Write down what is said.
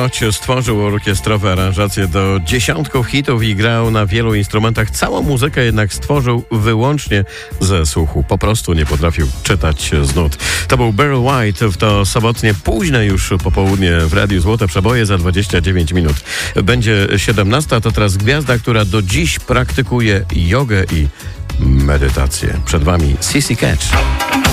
Choć stworzył orkiestrowe aranżacje do dziesiątków hitów i grał na wielu instrumentach, całą muzykę jednak stworzył wyłącznie ze słuchu. Po prostu nie potrafił czytać z nut. To był Beryl White w to sobotnie późne już popołudnie w Radiu Złote Przeboje za 29 minut. Będzie 17, to teraz gwiazda, która do dziś praktykuje jogę i medytację. Przed wami Sissy Catch.